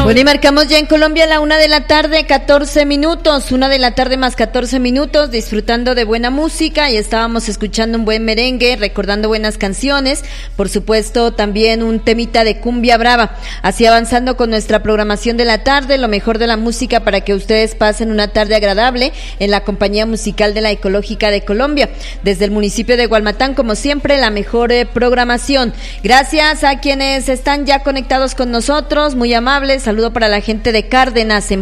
Bueno, y marcamos ya en Colombia la 1:14 p.m, 1:00 más 14 minutos, disfrutando de buena música, y estábamos escuchando un buen merengue, recordando buenas canciones, por supuesto también un temita de cumbia brava, así avanzando con nuestra programación de la tarde, lo mejor de la música para que ustedes pasen una tarde agradable en la compañía musical de la Ecológica de Colombia, desde el municipio de Gualmatán, como siempre, la mejor programación. Gracias a quienes están ya conectados con nosotros, muy amables. Saludo para la gente de Cárdenas, en